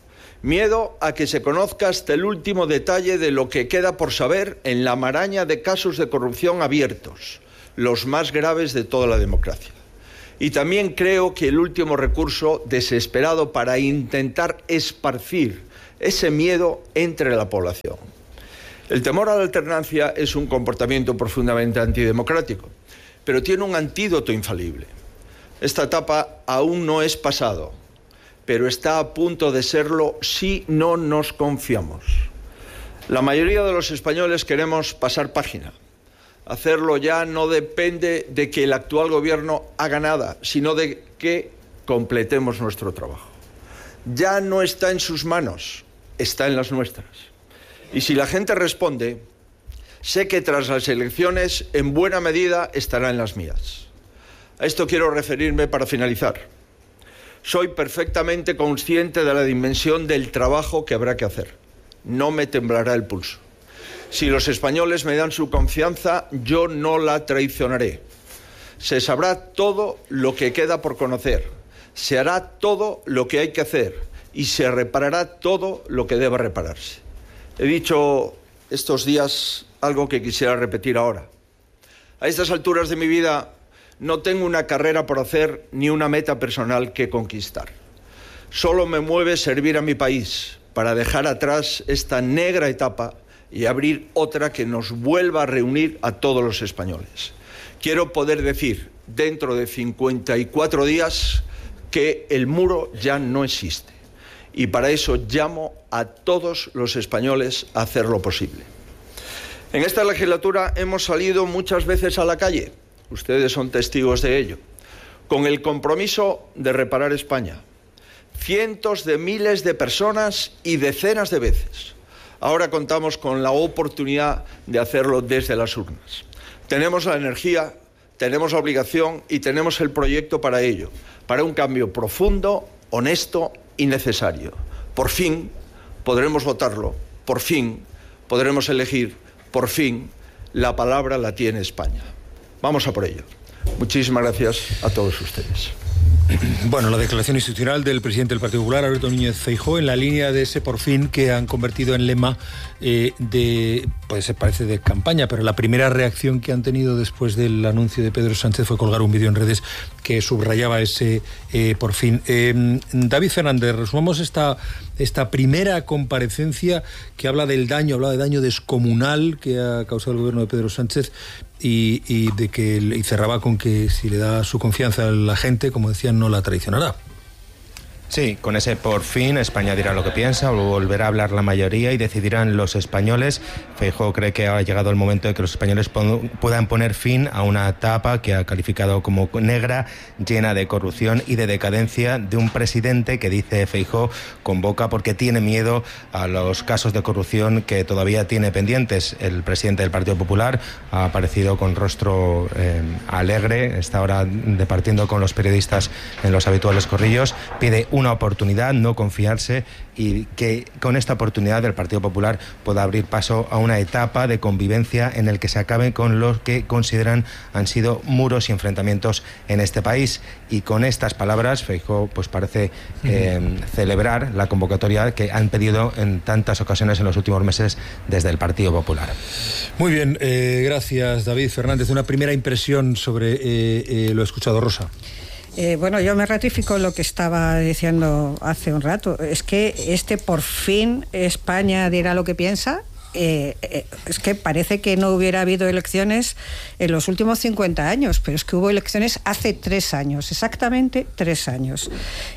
Miedo a que se conozca hasta el último detalle de lo que queda por saber en la maraña de casos de corrupción abiertos, los más graves de toda la democracia. Y también creo que el último recurso desesperado para intentar esparcir ese miedo entre la población. El temor a la alternancia es un comportamiento profundamente antidemocrático, pero tiene un antídoto infalible. Esta etapa aún no es pasado, pero está a punto de serlo si no nos confiamos. La mayoría de los españoles queremos pasar página. Hacerlo ya no depende de que el actual gobierno haga nada, sino de que completemos nuestro trabajo. Ya no está en sus manos, está en las nuestras. Y si la gente responde, sé que tras las elecciones, en buena medida, estará en las mías. A esto quiero referirme para finalizar. Soy perfectamente consciente de la dimensión del trabajo que habrá que hacer. No me temblará el pulso. Si los españoles me dan su confianza, yo no la traicionaré. Se sabrá todo lo que queda por conocer. Se hará todo lo que hay que hacer. Y se reparará todo lo que deba repararse. He dicho estos días algo que quisiera repetir ahora. A estas alturas de mi vida no tengo una carrera por hacer ni una meta personal que conquistar. Solo me mueve servir a mi país para dejar atrás esta negra etapa y abrir otra que nos vuelva a reunir a todos los españoles. Quiero poder decir, dentro de 54 días, que el muro ya no existe. Y para eso llamo a todos los españoles a hacer lo posible. En esta legislatura hemos salido muchas veces a la calle, ustedes son testigos de ello, con el compromiso de reparar España. Cientos de miles de personas y decenas de veces. Ahora contamos con la oportunidad de hacerlo desde las urnas. Tenemos la energía, tenemos la obligación y tenemos el proyecto para ello, para un cambio profundo, honesto y necesario. Por fin podremos votarlo, por fin podremos elegir, por fin la palabra la tiene España. Vamos a por ello. Muchísimas gracias a todos ustedes. Bueno, la declaración institucional del presidente del Partido Popular, Alberto Núñez Feijóo, en la línea de ese por fin que han convertido en lema pues se parece de campaña, pero la primera reacción que han tenido después del anuncio de Pedro Sánchez fue colgar un vídeo en redes que subrayaba ese por fin. David Fernández, resumamos esta primera comparecencia que habla de daño descomunal que ha causado el gobierno de Pedro Sánchez y cerraba con que si le da su confianza a la gente, como decían, no la traicionará. Sí, con ese por fin España dirá lo que piensa, volverá a hablar la mayoría y decidirán los españoles. Feijóo cree que ha llegado el momento de que los españoles puedan poner fin a una etapa que ha calificado como negra, llena de corrupción y de decadencia de un presidente que, dice Feijóo, convoca porque tiene miedo a los casos de corrupción que todavía tiene pendientes. El presidente del Partido Popular ha aparecido con rostro alegre, está ahora departiendo con los periodistas en los habituales corrillos, pide una oportunidad, no confiarse, y que con esta oportunidad el Partido Popular pueda abrir paso a una etapa de convivencia en el que se acabe con lo que consideran han sido muros y enfrentamientos en este país. Y con estas palabras Feijóo pues parece celebrar la convocatoria que han pedido en tantas ocasiones en los últimos meses desde el Partido Popular. Muy bien, gracias David Fernández. Una primera impresión sobre lo escuchado, Rosa. Bueno, yo me ratifico lo que estaba diciendo hace un rato. Es que por fin España dirá lo que piensa. Es que parece que no hubiera habido elecciones en los últimos 50 años, pero es que hubo elecciones hace 3 años, exactamente 3 años.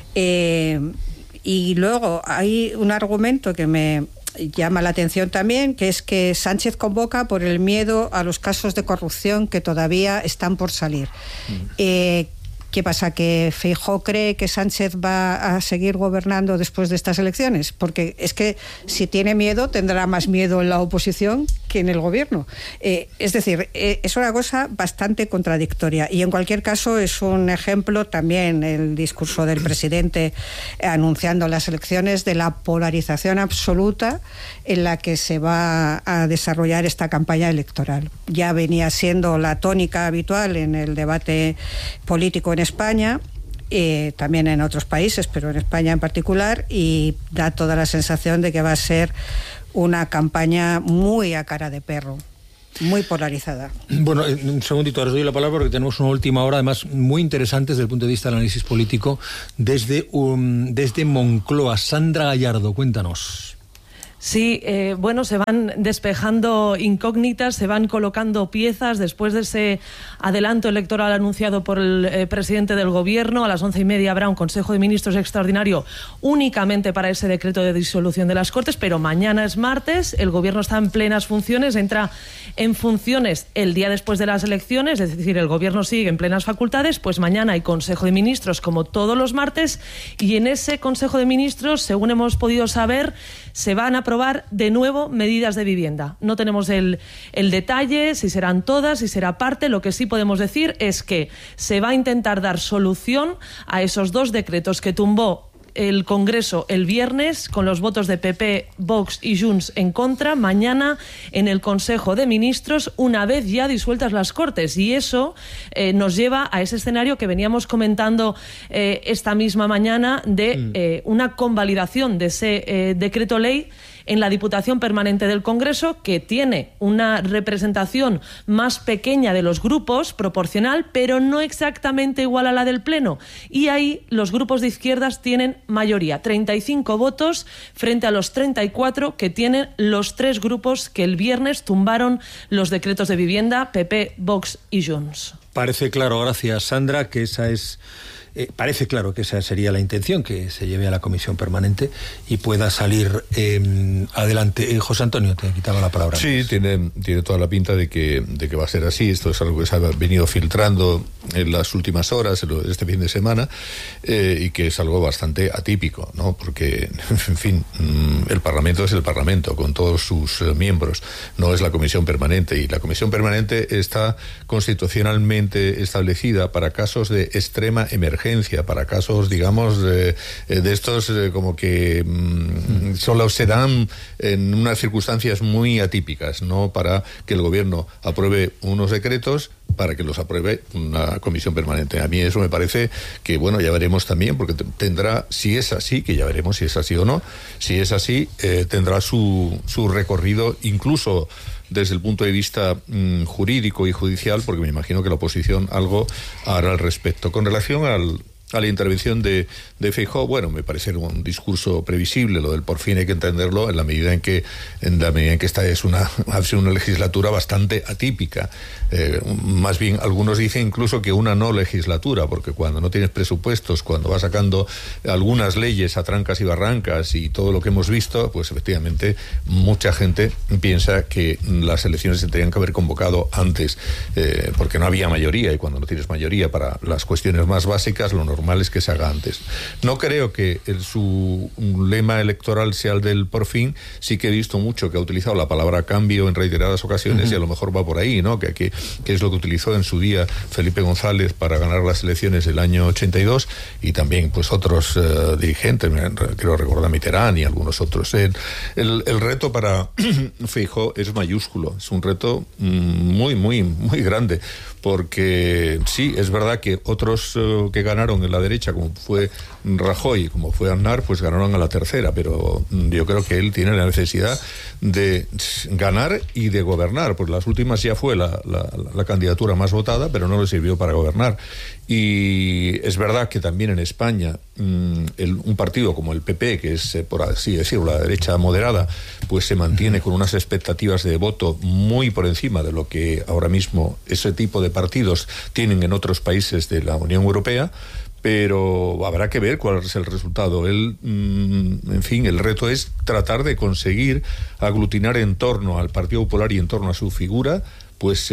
Y luego hay un argumento que me llama la atención también, que es que Sánchez convoca por el miedo a los casos de corrupción que todavía están por salir. ¿Qué pasa? ¿Que Feijóo cree que Sánchez va a seguir gobernando después de estas elecciones? Porque es que si tiene miedo, tendrá más miedo en la oposición que en el gobierno. Es decir, es una cosa bastante contradictoria. Y en cualquier caso es un ejemplo también el discurso del presidente anunciando las elecciones de la polarización absoluta en la que se va a desarrollar esta campaña electoral. Ya venía siendo la tónica habitual en el debate político en España, también en otros países, pero en España en particular, y da toda la sensación de que va a ser una campaña muy a cara de perro, muy polarizada. Bueno, un segundito, ahora os doy la palabra porque tenemos una última hora, además muy interesante desde el punto de vista del análisis político, desde Moncloa. Sandra Gallardo, cuéntanos. Sí, bueno, se van despejando incógnitas, se van colocando piezas después de ese adelanto electoral anunciado por el presidente del Gobierno. A las 11:30 habrá un Consejo de Ministros extraordinario únicamente para ese decreto de disolución de las Cortes, pero mañana es martes, el Gobierno está en plenas funciones, entra en funciones el día después de las elecciones, es decir, el Gobierno sigue en plenas facultades, pues mañana hay Consejo de Ministros como todos los martes, y en ese Consejo de Ministros, según hemos podido saber, se van a aprobar de nuevo medidas de vivienda. No tenemos el detalle, si serán todas, si será parte. Lo que sí podemos decir es que se va a intentar dar solución a esos dos decretos que tumbó el Congreso el viernes con los votos de PP, Vox y Junts en contra, mañana en el Consejo de Ministros, una vez ya disueltas las Cortes. Y eso nos lleva a ese escenario que veníamos comentando esta misma mañana de una convalidación de ese decreto ley en la Diputación Permanente del Congreso, que tiene una representación más pequeña de los grupos, proporcional, pero no exactamente igual a la del Pleno. Y ahí los grupos de izquierdas tienen mayoría, 35 votos frente a los 34 que tienen los tres grupos que el viernes tumbaron los decretos de vivienda, PP, Vox y Junts. Parece claro, gracias Sandra, que esa es... parece claro que esa sería la intención, que se lleve a la comisión permanente y pueda salir adelante. José Antonio, te quitaba la palabra. Sí, tiene toda la pinta de que va a ser así. Esto es algo que se ha venido filtrando en las últimas horas, este fin de semana, y que es algo bastante atípico, ¿no? Porque, en fin, el Parlamento es el Parlamento, con todos sus miembros, no es la comisión permanente, y la comisión permanente está constitucionalmente establecida para casos de extrema emergencia, para casos, digamos, de estos como que solo se dan en unas circunstancias muy atípicas, no para que el gobierno apruebe unos decretos para que los apruebe una comisión permanente. A mí eso me parece que, bueno, ya veremos también, porque tendrá, si es así, que ya veremos si es así o no, si es así, tendrá su recorrido incluso desde el punto de vista jurídico y judicial, porque me imagino que la oposición algo hará al respecto. Con relación a la intervención de Feijóo, bueno, me parece un discurso previsible, lo del por fin hay que entenderlo en la medida en que esta ha sido una legislatura bastante atípica. Más bien, algunos dicen incluso que una no legislatura, porque cuando no tienes presupuestos, cuando vas sacando algunas leyes a trancas y barrancas y todo lo que hemos visto, pues efectivamente mucha gente piensa que las elecciones se tendrían que haber convocado antes, porque no había mayoría, y cuando no tienes mayoría para las cuestiones más básicas, lo normal es que se haga antes. No creo que su lema electoral sea el del por fin. Sí que he visto mucho que ha utilizado la palabra cambio en reiteradas ocasiones, y a lo mejor va por ahí, ¿no? Que es lo que utilizó en su día Felipe González para ganar las elecciones del año 82, y también pues otros dirigentes, creo recordar Mitterrand y algunos otros. El reto para Feijóo es mayúsculo, es un reto muy, muy, muy grande, porque sí, es verdad que otros que ganaron en la derecha, como fue Rajoy, como fue Aznar, pues ganaron a la tercera, pero yo creo que él tiene la necesidad de ganar y de gobernar, pues las últimas ya fue la candidatura más votada, pero no le sirvió para gobernar. Y es verdad que también en España un partido como el PP, que es, por así decirlo, la derecha moderada, pues se mantiene con unas expectativas de voto muy por encima de lo que ahora mismo ese tipo de partidos tienen en otros países de la Unión Europea. pero habrá que ver cuál es el resultado. En fin, el reto es tratar de conseguir aglutinar en torno al Partido Popular y en torno a su figura pues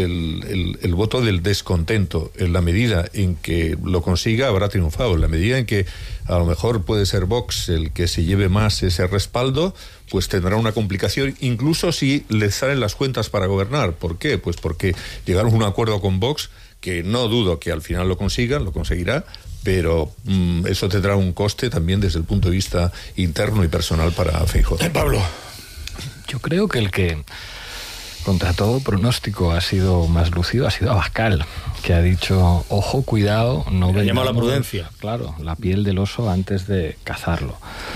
el voto del descontento. En la medida en que lo consiga, habrá triunfado. En la medida en que a lo mejor puede ser Vox el que se lleve más ese respaldo, pues tendrá una complicación, incluso si le salen las cuentas para gobernar. ¿Por qué? Pues porque llegaron a un acuerdo con Vox, que no dudo que al final lo conseguirá, pero eso tendrá un coste también desde el punto de vista interno y personal para Feijóo. Pablo. Yo creo que el que contra todo pronóstico ha sido más lúcido ha sido Abascal, que ha dicho, ojo, cuidado, no vendamos, llama la prudencia. Claro, la piel del oso antes de cazarlo.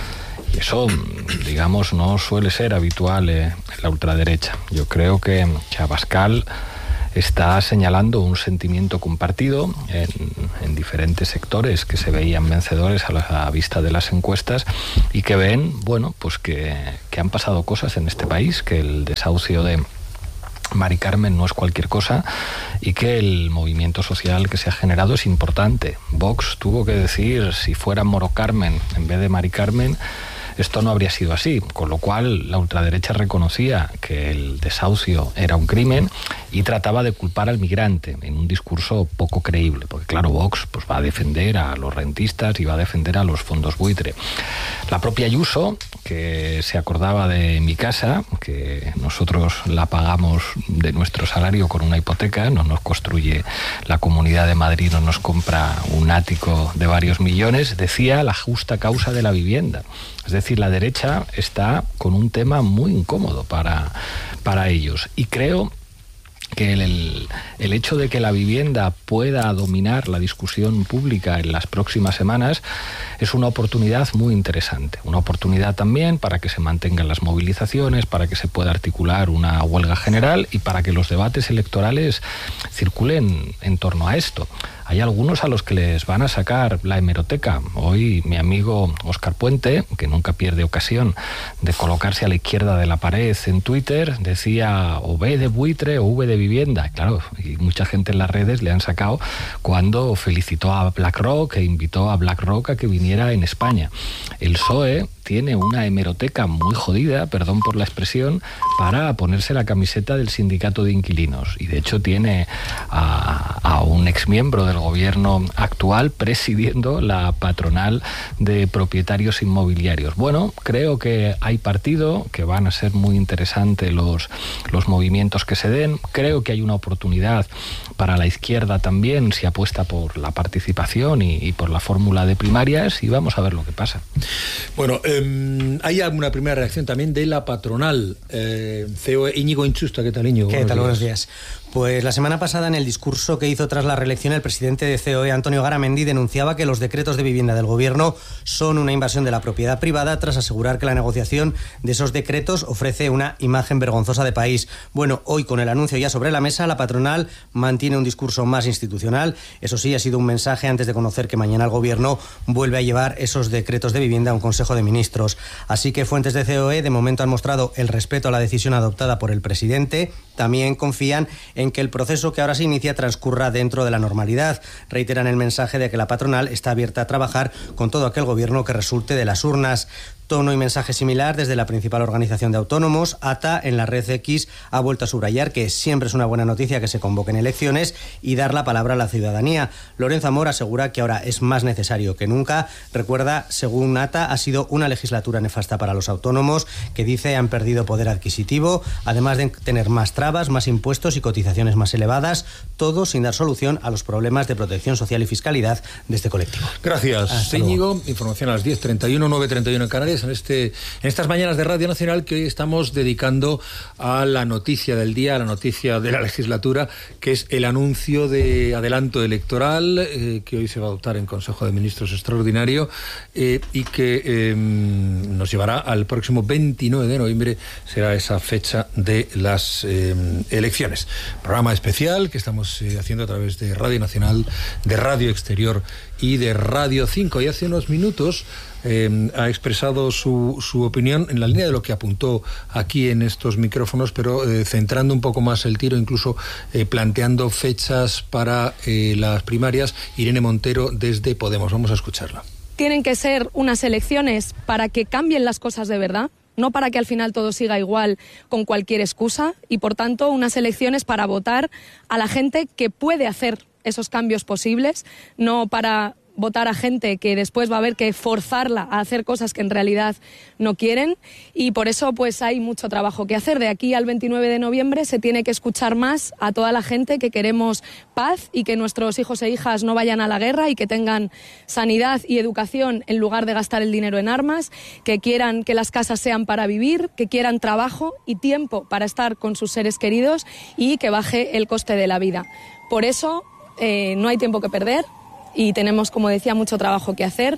Y eso, digamos, no suele ser habitual en la ultraderecha. Yo creo que Abascal está señalando un sentimiento compartido en diferentes sectores que se veían vencedores a la vista de las encuestas y que ven, bueno, pues que han pasado cosas en este país, que el desahucio de Mari Carmen no es cualquier cosa y que el movimiento social que se ha generado es importante. Vox tuvo que decir, si fuera Moro Carmen en vez de Mari Carmen, esto no habría sido así, con lo cual la ultraderecha reconocía que el desahucio era un crimen y trataba de culpar al migrante en un discurso poco creíble, porque claro, Vox pues va a defender a los rentistas y va a defender a los fondos buitre. La propia Ayuso, que se acordaba de Mi Casa, que nosotros la pagamos de nuestro salario con una hipoteca, no nos construye la Comunidad de Madrid, no nos compra un ático de varios millones, decía la justa causa de la vivienda. Es decir, la derecha está con un tema muy incómodo para ellos. Y creo que el hecho de que la vivienda pueda dominar la discusión pública en las próximas semanas es una oportunidad muy interesante. Una oportunidad también para que se mantengan las movilizaciones, para que se pueda articular una huelga general y para que los debates electorales circulen en torno a esto. Hay algunos a los que les van a sacar la hemeroteca. Hoy mi amigo Óscar Puente, que nunca pierde ocasión de colocarse a la izquierda de la pared en Twitter, decía o B de buitre o V de vivienda. Claro, y mucha gente en las redes le han sacado cuando felicitó a BlackRock e invitó a BlackRock a que viniera en España. El PSOE tiene una hemeroteca muy jodida, perdón por la expresión, para ponerse la camiseta del sindicato de inquilinos. Y de hecho tiene a un exmiembro del gobierno actual presidiendo la patronal de propietarios inmobiliarios. Bueno, creo que hay partido, que van a ser muy interesantes los movimientos que se den. Creo que hay una oportunidad para la izquierda también, si apuesta por la participación y por la fórmula de primarias, y vamos a ver lo que pasa. Bueno, hay alguna primera reacción también de la patronal. CEO Íñigo Inchusta, ¿qué tal, Íñigo? ¿Qué tal? Buenos días. Pues la semana pasada, en el discurso que hizo tras la reelección, el presidente de COE, Antonio Garamendi, denunciaba que los decretos de vivienda del gobierno son una invasión de la propiedad privada, tras asegurar que la negociación de esos decretos ofrece una imagen vergonzosa de país. Bueno, hoy, con el anuncio ya sobre la mesa, la patronal mantiene un discurso más institucional. Eso sí, ha sido un mensaje antes de conocer que mañana el gobierno vuelve a llevar esos decretos de vivienda a un Consejo de Ministros. Así que fuentes de COE de momento han mostrado el respeto a la decisión adoptada por el presidente. También confían en que el proceso que ahora se inicia transcurra dentro de la normalidad. Reiteran el mensaje de que la patronal está abierta a trabajar con todo aquel gobierno que resulte de las urnas. Tono y mensaje similar desde la principal organización de autónomos. ATA, en la red X, ha vuelto a subrayar que siempre es una buena noticia que se convoquen elecciones y dar la palabra a la ciudadanía. Lorenzo Amor asegura que ahora es más necesario que nunca. Recuerda, según ATA, ha sido una legislatura nefasta para los autónomos, que dice han perdido poder adquisitivo, además de tener más trabas, más impuestos y cotizaciones más elevadas, todo sin dar solución a los problemas de protección social y fiscalidad de este colectivo. Gracias, Íñigo. Información a las 10:31, 9:31 en Canarias. En estas mañanas de Radio Nacional, que hoy estamos dedicando a la noticia del día, a la noticia de la legislatura, que es el anuncio de adelanto electoral que hoy se va a adoptar en Consejo de Ministros extraordinario y que nos llevará al próximo 29 de noviembre, será esa fecha de las elecciones. Programa especial que estamos haciendo a través de Radio Nacional, de Radio Exterior y de Radio 5. Y hace unos minutos ha expresado su opinión en la línea de lo que apuntó aquí en estos micrófonos, pero centrando un poco más el tiro, incluso planteando fechas para las primarias. Irene Montero desde Podemos. Vamos a escucharla. Tienen que ser unas elecciones para que cambien las cosas de verdad, no para que al final todo siga igual con cualquier excusa, y por tanto unas elecciones para votar a la gente que puede hacer esos cambios posibles, no para votar a gente que después va a haber que forzarla a hacer cosas que en realidad no quieren, y por eso pues hay mucho trabajo que hacer. De aquí al 29 de noviembre se tiene que escuchar más a toda la gente que queremos paz y que nuestros hijos e hijas no vayan a la guerra y que tengan sanidad y educación en lugar de gastar el dinero en armas, que quieran que las casas sean para vivir, que quieran trabajo y tiempo para estar con sus seres queridos y que baje el coste de la vida. Por eso no hay tiempo que perder. Y tenemos, como decía, mucho trabajo que hacer,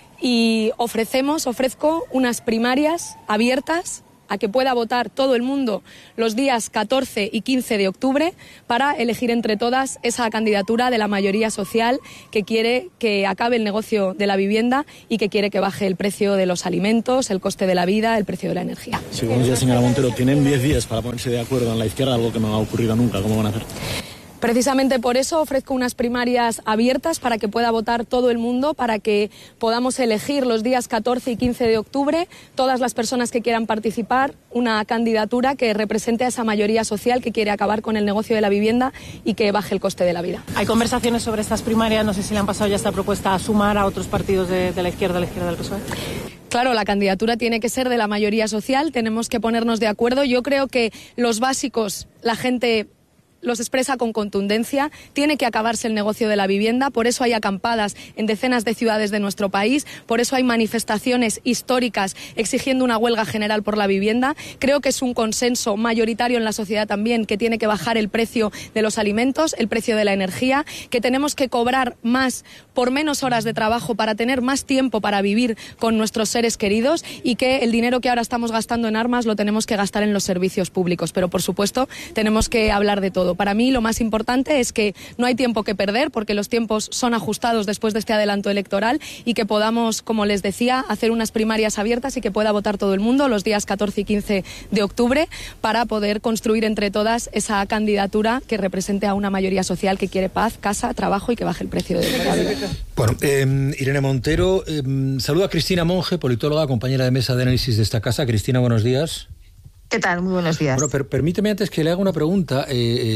y ofrezco unas primarias abiertas a que pueda votar todo el mundo los días 14 y 15 de octubre para elegir entre todas esa candidatura de la mayoría social que quiere que acabe el negocio de la vivienda y que quiere que baje el precio de los alimentos, el coste de la vida, el precio de la energía. Sí, buenos días, señora Montero. Tienen 10 días para ponerse de acuerdo en la izquierda, algo que no ha ocurrido nunca. ¿Cómo van a hacer? Precisamente por eso ofrezco unas primarias abiertas para que pueda votar todo el mundo, para que podamos elegir los días 14 y 15 de octubre, todas las personas que quieran participar, una candidatura que represente a esa mayoría social que quiere acabar con el negocio de la vivienda y que baje el coste de la vida. Hay conversaciones sobre estas primarias, no sé si le han pasado ya esta propuesta a sumar a otros partidos de la izquierda del PSOE. Claro, la candidatura tiene que ser de la mayoría social, tenemos que ponernos de acuerdo. Yo creo que los básicos, la gente los expresa con contundencia. Tiene que acabarse el negocio de la vivienda, por eso hay acampadas en decenas de ciudades de nuestro país, por eso hay manifestaciones históricas exigiendo una huelga general por la vivienda. Creo que es un consenso mayoritario en la sociedad también que tiene que bajar el precio de los alimentos, el precio de la energía, que tenemos que cobrar más por menos horas de trabajo para tener más tiempo para vivir con nuestros seres queridos, y que el dinero que ahora estamos gastando en armas lo tenemos que gastar en los servicios públicos. Pero por supuesto tenemos que hablar de todo. Para mí lo más importante es que no hay tiempo que perder, porque los tiempos son ajustados después de este adelanto electoral, y que podamos, como les decía, hacer unas primarias abiertas y que pueda votar todo el mundo los días 14 y 15 de octubre para poder construir entre todas esa candidatura que represente a una mayoría social que quiere paz, casa, trabajo y que baje el precio de la vida. Bueno, Irene Montero, saluda a Cristina Monge, politóloga, compañera de mesa de análisis de esta casa. Cristina, buenos días. ¿Qué tal? Muy buenos días. Bueno, permíteme antes que le haga una pregunta,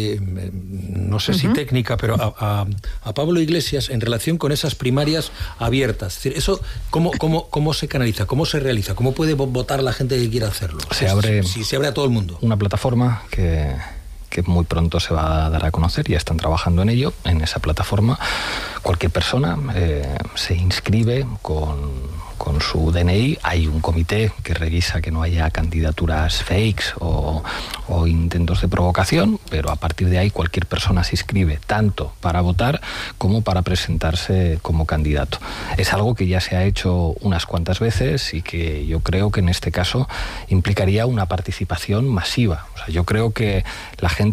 no sé si técnica, pero a Pablo Iglesias en relación con esas primarias abiertas. Es decir, eso, ¿cómo se canaliza? ¿Cómo se realiza? ¿Cómo puede votar la gente que quiera hacerlo? Se abre a todo el mundo. Una plataforma que muy pronto se va a dar a conocer, ya están trabajando en ello. En esa plataforma cualquier persona se inscribe con su DNI. Hay un comité que revisa que no haya candidaturas fakes o intentos de provocación, pero a partir de ahí cualquier persona se inscribe tanto para votar como para presentarse como candidato. Es algo que ya se ha hecho unas cuantas veces y que yo creo que en este caso implicaría una participación masiva. O sea, yo creo que la gente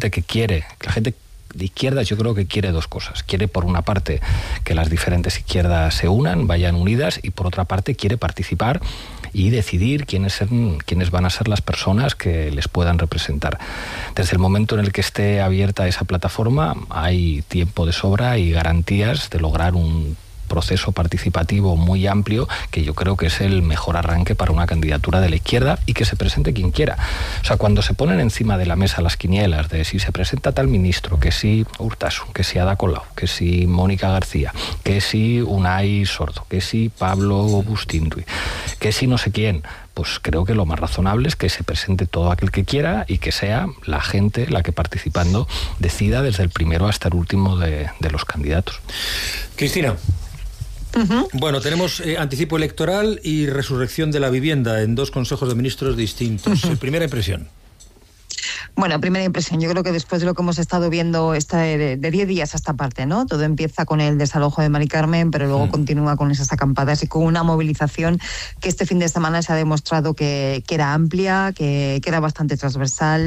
de izquierdas, yo creo que quiere dos cosas. Quiere, por una parte, que las diferentes izquierdas se unan, vayan unidas, y por otra parte quiere participar y decidir quiénes van a ser las personas que les puedan representar. Desde el momento en el que esté abierta esa plataforma, hay tiempo de sobra y garantías de lograr un proceso participativo muy amplio, que yo creo que es el mejor arranque para una candidatura de la izquierda, y que se presente quien quiera. O sea, cuando se ponen encima de la mesa las quinielas de si se presenta tal ministro, que si Urtasun, que si Ada Colau, que si Mónica García, que si Unai Sordo, que si Pablo Bustinduy, que si no sé quién, pues creo que lo más razonable es que se presente todo aquel que quiera y que sea la gente la que, participando, decida desde el primero hasta el último de los candidatos. Cristina. Bueno, tenemos anticipo electoral y resurrección de la vivienda en dos consejos de ministros distintos. Primera impresión. Bueno, primera impresión, yo creo que después de lo que hemos estado viendo de 10 días a esta parte, ¿no? Todo empieza con el desalojo de Mari Carmen, pero luego continúa con esas acampadas y con una movilización que este fin de semana se ha demostrado que era amplia, que era bastante transversal,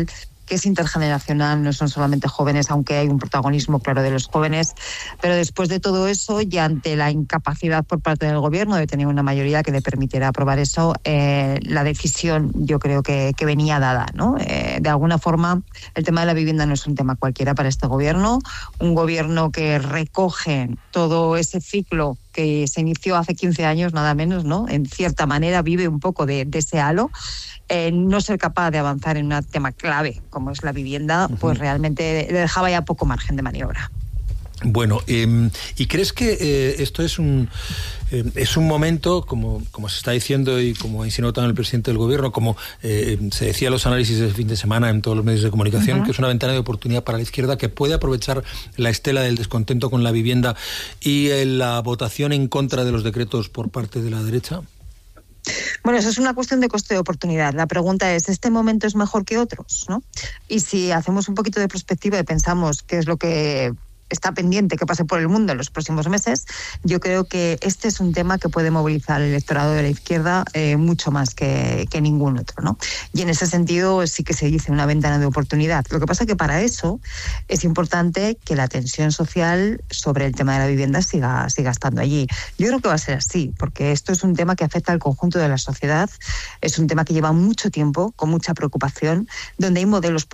que es intergeneracional, no son solamente jóvenes, aunque hay un protagonismo claro de los jóvenes, pero después de todo eso y ante la incapacidad por parte del gobierno de tener una mayoría que le permitiera aprobar eso, la decisión yo creo que venía dada, ¿no? De alguna forma el tema de la vivienda no es un tema cualquiera para este gobierno, un gobierno que recoge todo ese ciclo que se inició hace 15 años, nada menos, ¿no? En cierta manera vive un poco de ese halo. No ser capaz de avanzar en un tema clave como es la vivienda, pues realmente le dejaba ya poco margen de maniobra. Bueno, ¿y crees que esto es un momento, como se está diciendo y como ha insinuado también el presidente del gobierno, como se decía en los análisis del fin de semana en todos los medios de comunicación, que es una ventana de oportunidad para la izquierda que puede aprovechar la estela del descontento con la vivienda y la votación en contra de los decretos por parte de la derecha? Bueno, eso es una cuestión de coste de oportunidad. La pregunta es, ¿este momento es mejor que otros, ¿no? Y si hacemos un poquito de perspectiva y pensamos qué es lo que está pendiente que pase por el mundo en los próximos meses, yo creo que este es un tema que puede movilizar al electorado de la izquierda mucho más que ningún otro, ¿no? Y en ese sentido sí que se dice una ventana de oportunidad. Lo que pasa es que para eso es importante que la tensión social sobre el tema de la vivienda siga estando allí. Yo creo que va a ser así, porque esto es un tema que afecta al conjunto de la sociedad, es un tema que lleva mucho tiempo, con mucha preocupación, donde hay modelos